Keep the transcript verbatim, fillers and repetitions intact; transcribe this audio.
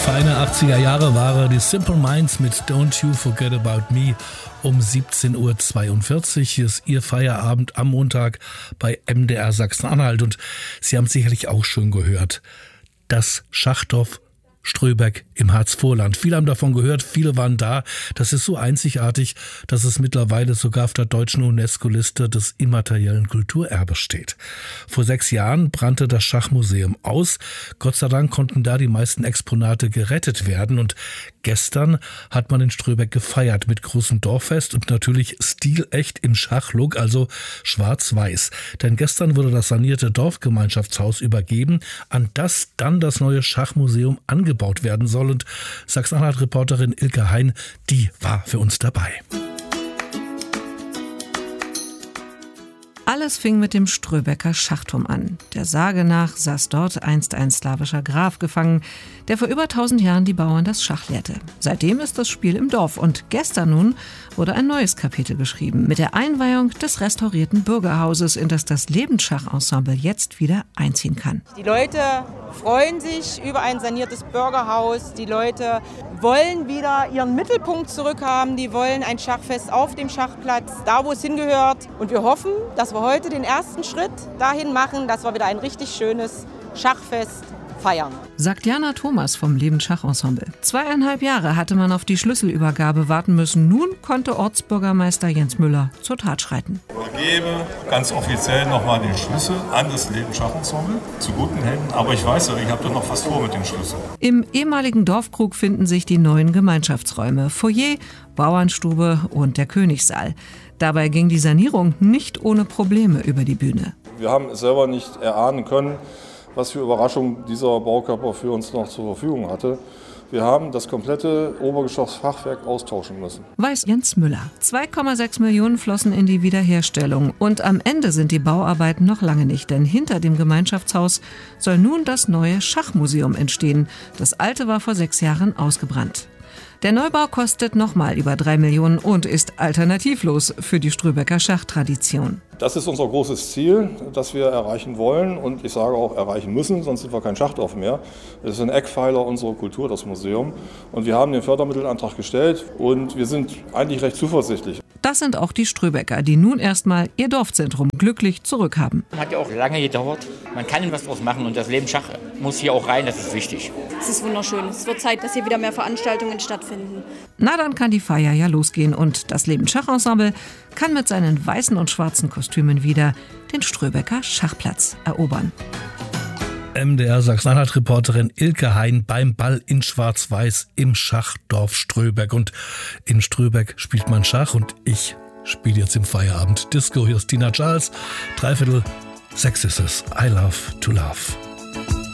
Feine achtziger Jahre Ware, die Simple Minds mit Don't You Forget About Me um siebzehn Uhr zweiundvierzig. Hier ist Ihr Feierabend am Montag bei M D R Sachsen-Anhalt und Sie haben sicherlich auch schon gehört, das Schachdorf Ströbeck im Harzvorland. Viele haben davon gehört, viele waren da. Das ist so einzigartig, dass es mittlerweile sogar auf der deutschen UNESCO-Liste des immateriellen Kulturerbes steht. Vor sechs Jahren brannte das Schachmuseum aus. Gott sei Dank konnten da die meisten Exponate gerettet werden. Und gestern hat man in Ströbeck gefeiert mit großem Dorffest und natürlich stilecht im Schachlook, also schwarz-weiß. Denn gestern wurde das sanierte Dorfgemeinschaftshaus übergeben, an das dann das neue Schachmuseum angebaut gebaut werden soll. Und Sachsen-Anhalt-Reporterin Ilke Hein, die war für uns dabei. Alles fing mit dem Ströbecker Schachturm an. Der Sage nach saß dort einst ein slawischer Graf gefangen, der vor über tausend Jahren die Bauern das Schach lehrte. Seitdem ist das Spiel im Dorf und gestern nun wurde ein neues Kapitel geschrieben mit der Einweihung des restaurierten Bürgerhauses, in das das Lebensschachensemble jetzt wieder einziehen kann. Die Leute freuen sich über ein saniertes Bürgerhaus. Die Leute wollen wieder ihren Mittelpunkt zurückhaben. Die wollen ein Schachfest auf dem Schachplatz, da wo es hingehört. Und wir hoffen, dass wir heute den ersten Schritt dahin machen, dass wir wieder ein richtig schönes Schachfest feiern. Sagt Jana Thomas vom Lebensschachensemble. Zweieinhalb Jahre hatte man auf die Schlüsselübergabe warten müssen. Nun konnte Ortsbürgermeister Jens Müller zur Tat schreiten. Ich übergebe ganz offiziell nochmal den Schlüssel an das Lebensschachensemble zu guten Händen. Aber ich weiß ja, ich habe da noch was vor mit den Schlüsseln. Im ehemaligen Dorfkrug finden sich die neuen Gemeinschaftsräume. Foyer, Bauernstube und der Königssaal. Dabei ging die Sanierung nicht ohne Probleme über die Bühne. Wir haben es selber nicht erahnen können, was für Überraschungen dieser Baukörper für uns noch zur Verfügung hatte. Wir haben das komplette Obergeschossfachwerk austauschen müssen. Weiß Jens Müller. zwei Komma sechs Millionen flossen in die Wiederherstellung. Und am Ende sind die Bauarbeiten noch lange nicht. Denn hinter dem Gemeinschaftshaus soll nun das neue Schachmuseum entstehen. Das alte war vor sechs Jahren ausgebrannt. Der Neubau kostet nochmal über drei Millionen und ist alternativlos für die Ströbecker Schachtradition. Das ist unser großes Ziel, das wir erreichen wollen und ich sage auch erreichen müssen, sonst sind wir kein Schachdorf mehr. Es ist ein Eckpfeiler unserer Kultur, das Museum. Und wir haben den Fördermittelantrag gestellt und wir sind eigentlich recht zuversichtlich. Das sind auch die Ströbecker, die nun erstmal ihr Dorfzentrum glücklich zurückhaben. Hat ja auch lange gedauert. Man kann was draus machen und das Lebensschach muss hier auch rein, das ist wichtig. Es ist wunderschön. Es wird Zeit, dass hier wieder mehr Veranstaltungen stattfinden. Na, dann kann die Feier ja losgehen und das Lebensschachensemble kann mit seinen weißen und schwarzen Kostümen wieder den Ströbecker Schachplatz erobern. M D R Sachsen-Anhalt-Reporterin Ilke Hein beim Ball in Schwarz-Weiß im Schachdorf Ströbeck. Und in Ströbeck spielt man Schach und ich spiele jetzt im Feierabend Disco. Hier ist Tina Charles. Dreiviertel sechs ist es. I love to love.